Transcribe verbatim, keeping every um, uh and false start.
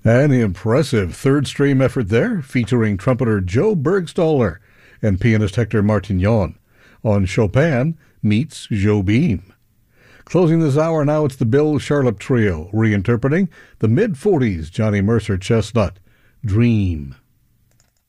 An impressive third-stream effort there, featuring trumpeter Joe Bergstaller and pianist Hector Martignon on Chopin meets Jobim. Closing this hour now, it's the Bill Charlap Trio, reinterpreting the mid-forties Johnny Mercer chestnut, Dream.